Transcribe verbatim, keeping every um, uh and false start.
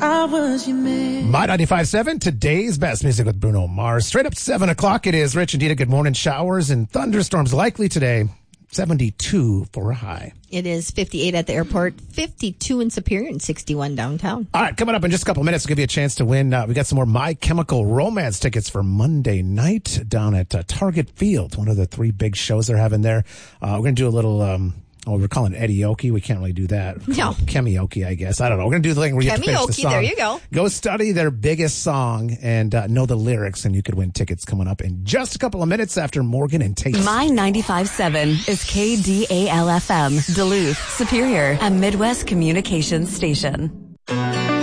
I was your man. My ninety-five point seven, today's best music with Bruno Mars. Straight up seven o'clock it is. Rich and Dita, good morning. Showers and thunderstorms likely today. seventy-two for a high. It is fifty-eight at the airport, fifty-two in Superior, and sixty-one downtown. All right, coming up in just a couple minutes, we'll give you a chance to win. Uh, we got some more My Chemical Romance tickets for Monday night down at uh, Target Field, one of the three big shows they're having there. Uh, we're going to do a little... Um, Oh, we're calling it Eddie-oki. We can't really do that. No. Kemioki, I guess. I don't know. We're going to do the thing where you have to finish the Kemioki, song. there you go. Go study their biggest song and uh, know the lyrics, and you could win tickets coming up in just a couple of minutes after Morgan and Tate. My ninety-five point seven is K D A L F M, Duluth, Superior, a Midwest communications station.